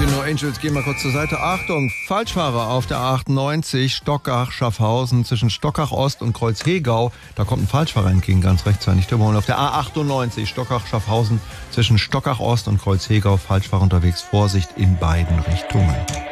No Angels, gehen mal kurz zur Seite. Achtung, Falschfahrer auf der A98 Stockach-Schaffhausen zwischen Stockach Ost und Kreuzhegau. Da kommt ein Falschfahrer entgegen, ganz rechts nicht überholen. Auf der A98 Stockach-Schaffhausen zwischen Stockach Ost und Kreuzhegau. Falschfahrer unterwegs, Vorsicht in beiden Richtungen.